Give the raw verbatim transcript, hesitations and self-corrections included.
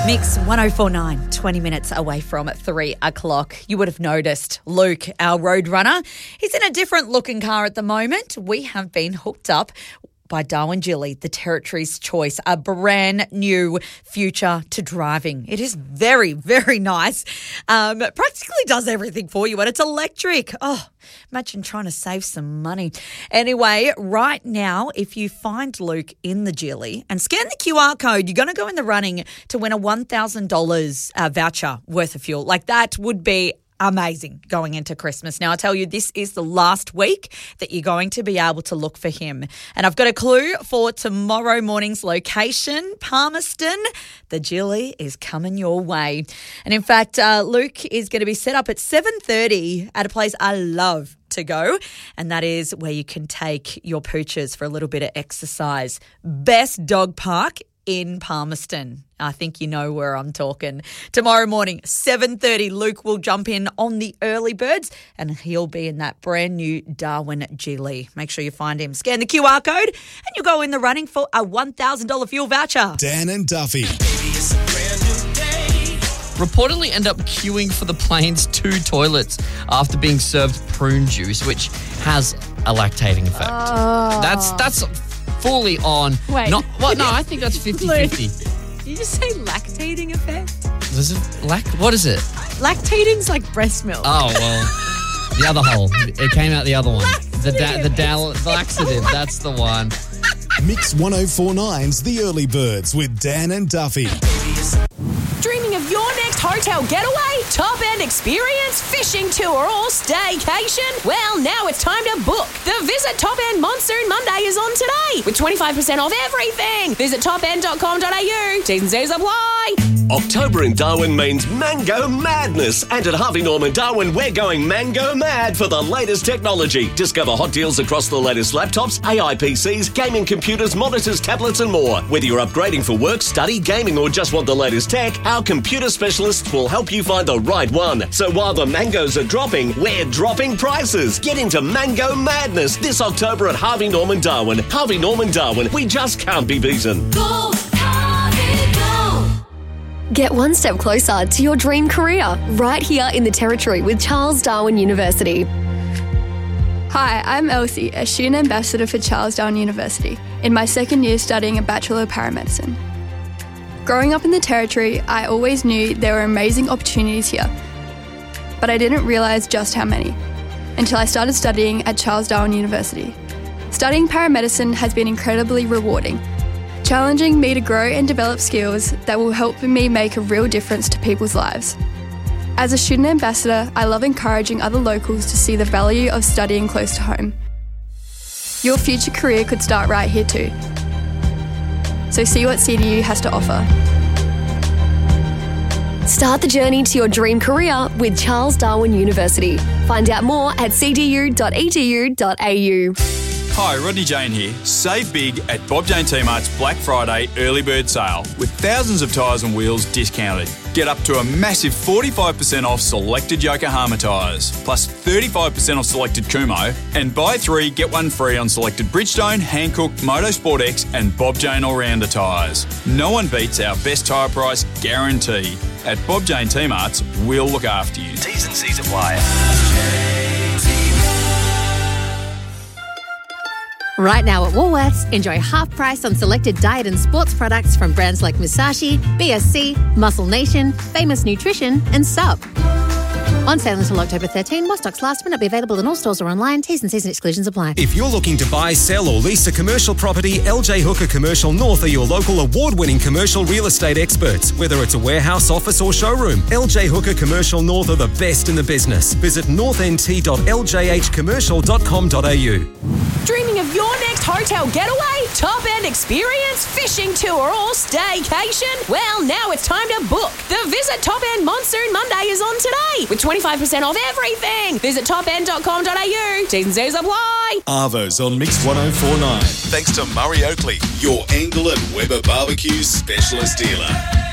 Mix one oh four point nine, twenty minutes away from three o'clock. You would have noticed Luke, our road runner, he's in a different looking car at the moment. We have been hooked up by Darwin Gilly, the Territory's Choice, a brand new future to driving. It is very, very nice. Um, it practically does everything for you, and it's electric. Oh, imagine trying to save some money. Anyway, right now, if you find Luke in the Gilly and scan the Q R code, you're going to go in the running to win a one thousand dollars uh, voucher worth of fuel. Like, that would be amazing going into Christmas. Now, I tell you, this is the last week that you're going to be able to look for him. And I've got a clue for tomorrow morning's location, Palmerston. The Gilly is coming your way. And in fact, uh, Luke is going to be set up at seven thirty at a place I love to go, and that is where you can take your pooches for a little bit of exercise. Best dog park in Palmerston. I think you know where I'm talking. Tomorrow morning, seven thirty, Luke will jump in on the early birds and he'll be in that brand new Darwin Gilly. Make sure you find him. Scan the Q R code and you'll go in the running for a one thousand dollars fuel voucher. Dan and Duffy. Reportedly end up queuing for the plane's two toilets after being served prune juice, which has a lactating effect. Oh. That's that's fully on. Wait. Not, what? No, I think that's fifty-fifty. Did you just say lactating effect? Is it lac? What is it? Lactating's like breast milk. Oh, well, the other hole. It came out the other one. The da- the dal- laxative. That's the one. Mix one oh four point nine's The Early Birds with Dan and Duffy. Dreaming of your next hotel getaway, top-end experience, fishing tour or staycation? Well, now it's time to book. The Visit Top End Monsoon Monday is on today with twenty-five percent off everything. Visit top end dot com dot a u. T's and C's apply. October in Darwin means mango madness. And at Harvey Norman Darwin, we're going mango mad for the latest technology. Discover hot deals across the latest laptops, A I P Cs, gaming computers, monitors, tablets and more. Whether you're upgrading for work, study, gaming or just want the latest tech, our computer specialists will help you find the right one. So while the mangoes are dropping, we're dropping prices. Get into mango madness this October at Harvey Norman Darwin. Harvey Norman Darwin, we just can't be beaten. Go, Harvey, go! Get one step closer to your dream career right here in the Territory with Charles Darwin University. Hi, I'm Elsie, a student ambassador for Charles Darwin University, in my second year studying a Bachelor of Paramedicine. Growing up in the Territory, I always knew there were amazing opportunities here, but I didn't realise just how many, until I started studying at Charles Darwin University. Studying paramedicine has been incredibly rewarding, challenging me to grow and develop skills that will help me make a real difference to people's lives. As a student ambassador, I love encouraging other locals to see the value of studying close to home. Your future career could start right here too. So see what C D U has to offer. Start the journey to your dream career with Charles Darwin University. Find out more at c d u dot e d u dot a u. Hi, Rodney Jane here. Save big at Bob Jane T-Mart's Black Friday early bird sale with thousands of tyres and wheels discounted. Get up to a massive forty-five percent off selected Yokohama tyres, plus thirty-five percent off selected Kumho, and buy three, get one free on selected Bridgestone, Hankook, Motorsport X and Bob Jane All-Rounder tyres. No one beats our best tyre price guarantee. At Bob Jane T-Mart's, we'll look after you. T's and C's apply. Right now at Woolworths, enjoy half price on selected diet and sports products from brands like Musashi, B S C, Muscle Nation, Famous Nutrition and Sub. On sale until October thirteenth, while stocks last, may not be available in all stores or online. T's and C's and exclusions apply. If you're looking to buy, sell or lease a commercial property, L J Hooker Commercial North are your local award-winning commercial real estate experts. Whether it's a warehouse, office or showroom, L J Hooker Commercial North are the best in the business. Visit north n t dot l j h commercial dot com dot a u. Dreaming of your next hotel getaway, top-end experience, fishing tour or staycation? Well, now it's time to book. The Visit Top End Monsoon Monday is on today with twenty-five percent off everything. Visit top end dot com dot a u. T's and C's apply. Arvo's on Mix one oh four point nine. Thanks to Murray Oakley, your Angle and Weber Barbecue specialist dealer.